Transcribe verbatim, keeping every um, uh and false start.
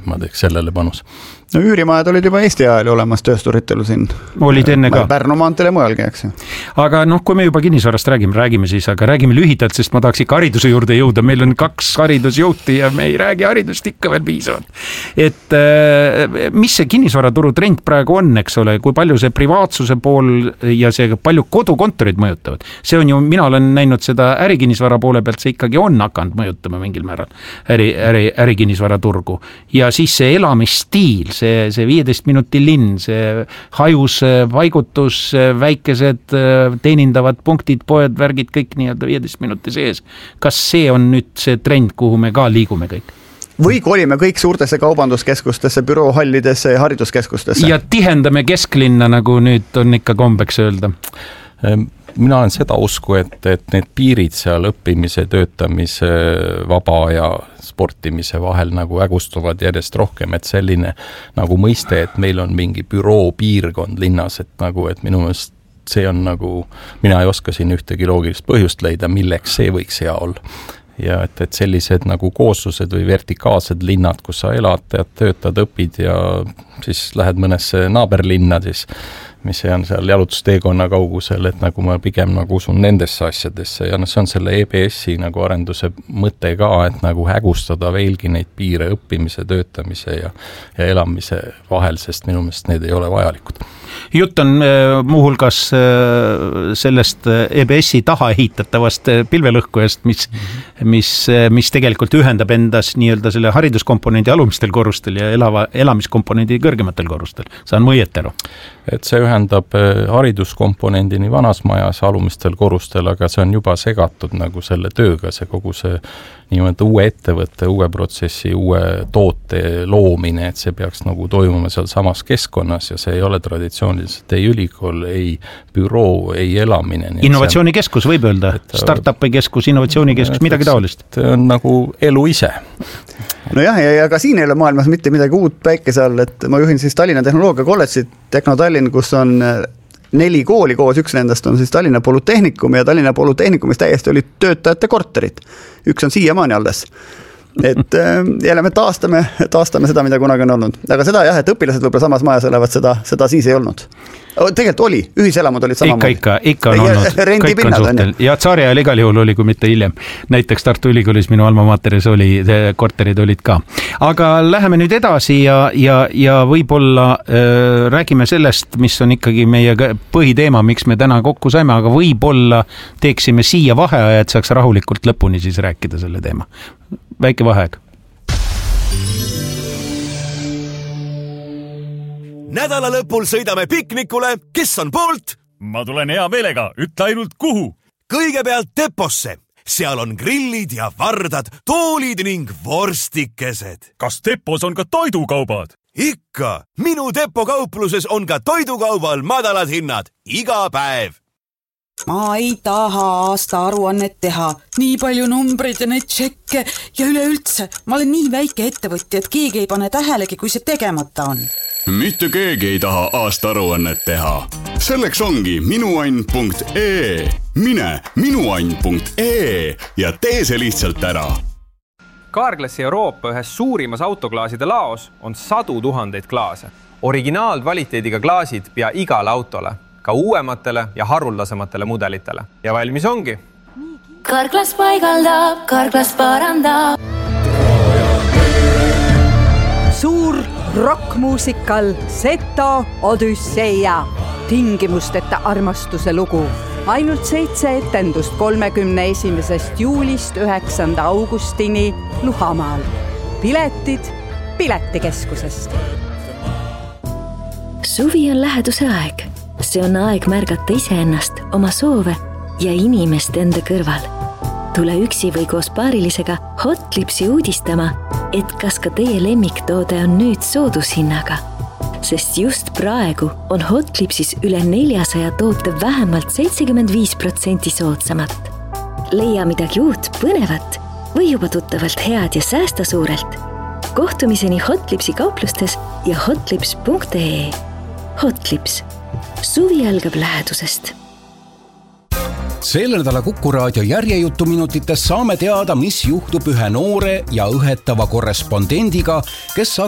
ma teeks sellele panus. No üürimajad olid juba Eesti ajal olemas töösturitelu siin. Olid enne ka. Pärnu maantele mujalgi, eks. Aga noh, kui me juba kinnisvarast räägime, räägime siis, aga räägime lühidalt, sest ma tahaks ikka hariduse juurde jõuda. Meil on kaks haridusjõuti ja me ei räägi haridust ikka veel piisavalt. Et mis see kinnisvaraturu trend praegu on, eks ole, kui palju see privaatsuse pool ja see palju kodukontorid mõjutavad. See on ju, mina olen näinud seda ärikinnisvara poole pealt, see ikkagi on hakanud mõjutama mingil määral äri, äri, ärikinnisvaraturgu. Ja siis see elamisstiil, see, see viieteist minuti linn, see hajus paigutus, väikesed teenindavad punktid, poed, värgid, kõik nii-öelda viieteist minuti sees. Kas see on nüüd see trend, kuhu me ka liigume kõik? Või kolime kõik suurtesse kaubanduskeskustesse, büroohallidesse ja hariduskeskustesse? Ja tihendame kesklinna, nagu nüüd on ikka kombeks öelda. Mina olen seda usku, et, et need piirid seal õppimise, töötamise, vaba ja sportimise vahel nagu ägustuvad järjest rohkem, et selline nagu mõiste, et meil on mingi büroo piirkond linnas, et nagu, et minu mõelest see on nagu, mina ei oska siin ühtegi loogilist põhjust leida, milleks see võiks hea olla. Ja et, et sellised nagu kooslused või vertikaalsed linnad, kus sa elad, töötad, õpid ja siis lähed mõnesse naaberlinna, siis mis on seal jalutusteekonna kaugusel, et nagu ma pigem nagu usun nendesse asjadesse ja no see on selle E B S-i nagu arenduse mõte ka, et nagu hägustada veelgi neid piire õppimise, töötamise ja, ja elamise vahel, sest minu meelest need ei ole vajalikud. Jutt on muuhulgas sellest E B S-i taha ehitatavast pilvelõhkujast, mis, mis, mis tegelikult ühendab endas nii-öelda selle hariduskomponendi alumistel korrustel ja elava, elamiskomponendi kõrgematel korrustel. Saan mõiet aru? Et see ühendab hariduskomponendi nii vanas majas alumistel korrustel, aga see on juba segatud nagu selle tööga, see kogu see nii-öelda uue ettevõtte, uue protsessi, uue toote loomine, et see peaks nagu toimuma seal samas keskkonnas ja see ei ole traditsiooniliselt ei ülikool, ei büroo, ei elamine. Innovatsioonikeskus võib öelda, startupi keskus, innovatsioonikeskus, midagi taolist. See on nagu elu ise. No jah, ja, ja ka siin ei ole maailmas mitte midagi uut päikese all, et ma juhin siis Tallinna Tehnoloogia kolledžit, Tehno Tallinn, kus on neli kooli koos, üks nendest on siis Tallinna Polütehnikum ja Tallinna Polütehnikumis täiesti olid töötajate korterid. Üks on siiamaani alles. Et jälle me taastame, taastame seda, mida kunagi on olnud. Aga seda jah, et õpilased võib-olla samas majas elevad, seda, seda siis ei olnud. Tegelikult oli, ühiselamud olid samamoodi. Ikka, ikka, ikka on olnud. Kõik on suhtel. Ja tsaari ajal igal juhul oli, kui mitte hiljem. Näiteks Tartu Ülikoolis minu alma materis oli, korterid olid ka. Aga läheme nüüd edasi ja, ja, ja võib-olla äh, räägime sellest, mis on ikkagi meie põhiteema, miks me täna kokku saime, aga võib-olla teeksime siia vaheaja, et saaks rahulikult lõpuni siis rääkida selle teema. Väike vaheaeg. Nädala lõpul sõidame piknikule, kes on poolt? Ma tulen hea meelega, ütle ainult kuhu. Kõigepealt Deposse. Seal on grillid ja vardad, toolid ning vorstikesed. Kas Depos on ka toidukaubad? Ikka. Minu Depo kaupluses on ka toidukaubal madalad hinnad. Iga päev. Ma ei taha aasta aruannet teha. Nii palju numbreid ja neid tšekke ja üleüldse. Ma olen nii väike ettevõtja, et keegi ei pane tähelegi, kui see tegemata on. Mitte keegi ei taha aasta aruannet teha. Selleks ongi minuann punkt ee. Mine minuann punkt ee ja tee see lihtsalt ära. Carglassi Euroopa ühes suurimas autoklaaside laos on sadu tuhandeid klaase. Originaalkvaliteediga klaasid pea igale autole, ka uuematele ja haruldasematele mudelitele. Ja valmis ongi. Carglass paigaldab, Carglass parandab. Suur rockmuusikal Seto Odüsseia. Tingimusteta armastuse lugu. Ainult seitse etendust kolmekümne esimesest juulist üheksanda augustini Luhamaal. Piletid Piletikeskusest. Suvi on läheduse aeg. See on aeg märgata iseennast, oma soove ja inimest enda kõrval. Tule üksi või koos paarilisega Hotlipsi uudistama, et kas ka teie lemmiktoode on nüüd soodushinnaga. Sest just praegu on Hotlipsis üle neljasaja toote vähemalt seitsekümmend viis protsenti soodsamat. Leia midagi uut, põnevat või juba tuttavalt head ja säästa suurelt. Kohtumiseni Hotlipsi kauplustes ja hotlips punkt ee. Hotlips. Suvi algab lähedusest. Selle nädala Kuku Raadio järjejutuminutites saame teada, mis juhtub ühe noore ja õhetava korrespondendiga, kes saab